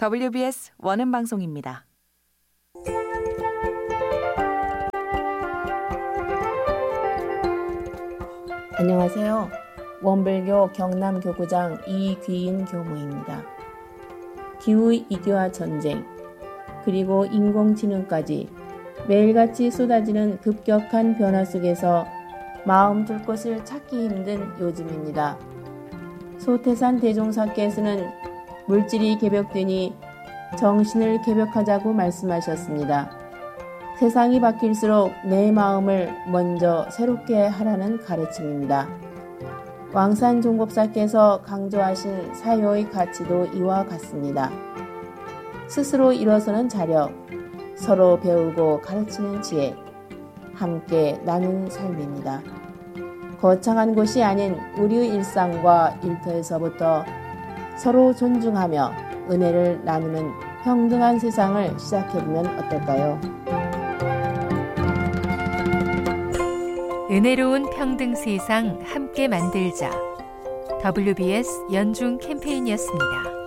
WBS 원음 방송입니다. 안녕하세요. 원불교 경남교구장 이귀인 교무입니다. 기후-이기화 전쟁, 그리고 인공지능까지 매일같이 쏟아지는 급격한 변화 속에서 마음 둘 곳을 찾기 힘든 요즘입니다. 소태산 대종사께서는 물질이 개벽되니 정신을 개벽하자고 말씀하셨습니다. 세상이 바뀔수록 내 마음을 먼저 새롭게 하라는 가르침입니다. 왕산 종법사께서 강조하신 사요의 가치도 이와 같습니다. 스스로 일어서는 자력, 서로 배우고 가르치는 지혜, 함께 나누는 삶입니다. 거창한 곳이 아닌 우리의 일상과 일터에서부터 서로 존중하며 은혜를 나누는 평등한 세상을 시작해보면 어떨까요? 은혜로운 평등 세상 함께 만들자. WBS 연중 캠페인이었습니다.